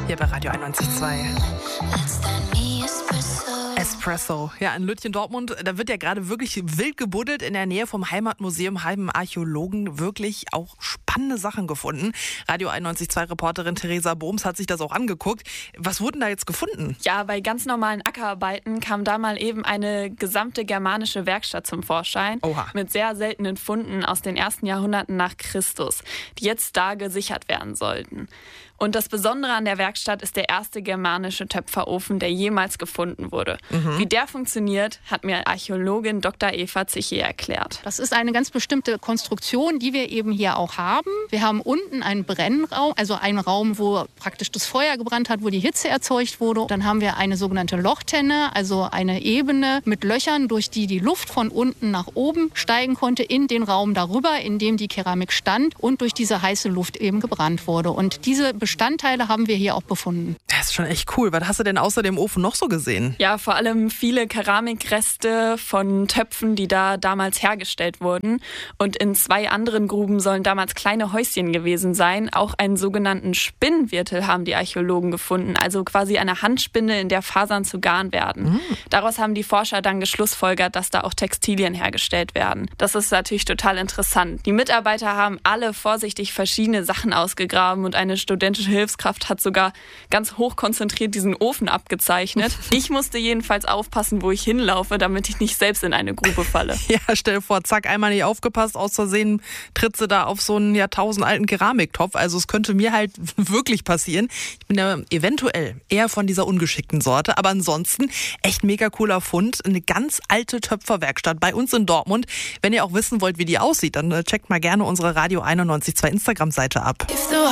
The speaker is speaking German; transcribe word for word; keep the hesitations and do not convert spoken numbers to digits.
Hier bei Radio einundneunzig Komma zwei. Espresso. Ja, in Lütchen, Dortmund, da wird ja gerade wirklich wild gebuddelt in der Nähe vom Heimatmuseum, haben Archäologen wirklich auch spannende Sachen gefunden. Radio einundneunzig Komma zwei Reporterin Theresa Bohms hat sich das auch angeguckt. Was wurden da jetzt gefunden? Ja, bei ganz normalen Ackerarbeiten kam da mal eben eine gesamte germanische Werkstatt zum Vorschein. Oha. Mit sehr seltenen Funden aus den ersten Jahrhunderten nach Christus, die jetzt da gesichert werden sollten. Und das Besondere an der Werkstatt ist der erste germanische Töpferofen, der jemals gefunden wurde. Mhm. Wie der funktioniert, hat mir Archäologin Doktor Eva Ziche erklärt. Das ist eine ganz bestimmte Konstruktion, die wir eben hier auch haben. Wir haben unten einen Brennraum, also einen Raum, wo praktisch das Feuer gebrannt hat, wo die Hitze erzeugt wurde. Dann haben wir eine sogenannte Lochtenne, also eine Ebene mit Löchern, durch die die Luft von unten nach oben steigen konnte in den Raum darüber, in dem die Keramik stand und durch diese heiße Luft eben gebrannt wurde. Und diese Bestandteile haben wir hier auch befunden. Das ist schon echt cool. Was hast du denn außer dem Ofen noch so gesehen? Ja, vor allem viele Keramikreste von Töpfen, die da damals hergestellt wurden. Und in zwei anderen Gruben sollen damals kleine Häuschen gewesen sein. Auch einen sogenannten Spinnwirtel haben die Archäologen gefunden. Also quasi eine Handspinne, in der Fasern zu Garn werden. Mhm. Daraus haben die Forscher dann geschlussfolgert, dass da auch Textilien hergestellt werden. Das ist natürlich total interessant. Die Mitarbeiter haben alle vorsichtig verschiedene Sachen ausgegraben und eine studentische Hilfskraft hat sogar ganz hoch konzentriert diesen Ofen abgezeichnet. Ich musste jedenfalls aufpassen, wo ich hinlaufe, damit ich nicht selbst in eine Grube falle. Ja, stell dir vor, zack, einmal nicht aufgepasst, aus Versehen trittst du da auf so einen jahrtausendalten Keramiktopf. Also es könnte mir halt wirklich passieren. Ich bin ja eventuell eher von dieser ungeschickten Sorte, aber ansonsten echt mega cooler Fund. Eine ganz alte Töpferwerkstatt bei uns in Dortmund. Wenn ihr auch wissen wollt, wie die aussieht, dann checkt mal gerne unsere Radio einundneunzig Komma zwei Instagram-Seite ab.